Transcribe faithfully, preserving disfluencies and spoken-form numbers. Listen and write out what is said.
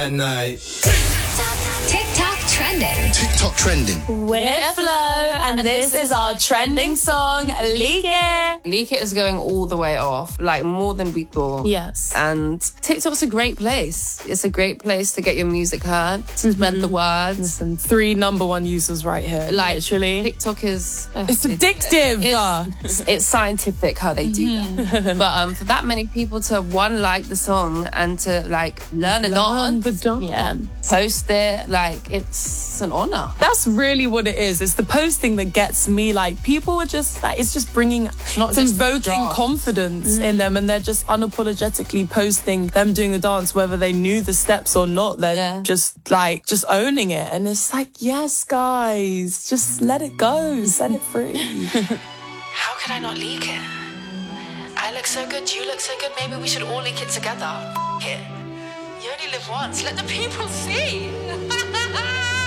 at night. TikTok trending. TikTok trending. We're Flo, and this is our trending song, Leak It. Leak It is going all the way off, like more than we thought. Yes. And TikTok's a great place. It's a great place to get your music heard, to spread the words. And three number one users right here. Like, literally. TikTok is... Uh, It's addictive. It's, it's scientific how they do that. But um, for that many people to, one, like the song and to, like, learn a Learn dance. the dance. Yeah. Post it, like, it's an honor. That's really what it is. It's the posting that gets me. Like, people are just like, it's just bringing, Not it's just invoking draft. confidence in them, and they're just unapologetically posting them doing the dance, whether they knew the steps or not. They're Yeah. just like, just owning it. And it's like, yes, guys, just let it go, set it free. How could I not leak it? I look so good, you look so good, maybe we should all leak it together. F- it. You only live once, let the people see.